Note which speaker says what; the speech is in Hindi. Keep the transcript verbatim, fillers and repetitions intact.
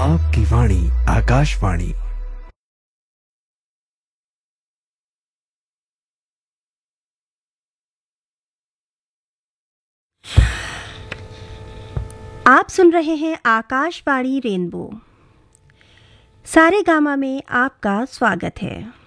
Speaker 1: आपकी वाणी आकाशवाणी।
Speaker 2: आप सुन रहे हैं आकाशवाणी रेनबो। सारेगामा में आपका स्वागत है।